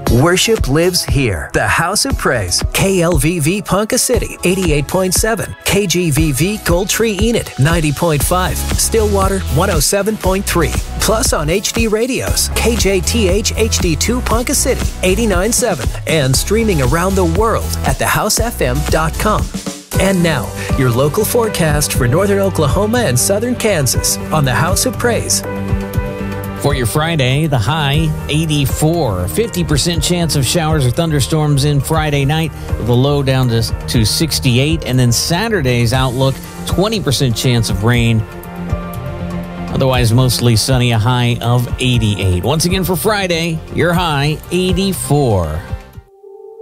Worship lives here. The House of Praise. KLVV Ponca City, 88.7. KGVV Gold Tree Enid, 90.5. Stillwater, 107.3. Plus on HD radios, KJTH HD2 Ponca City, 89.7. And streaming around the world at thehousefm.com. And now, your local forecast for northern Oklahoma and southern Kansas on the House of Praise. For your Friday, the high 84. 50% chance of showers or thunderstorms in Friday night, with the low down to 68. And then Saturday's outlook, 20% chance of rain. Otherwise, mostly sunny, a high of 88. Once again for Friday, your high 84.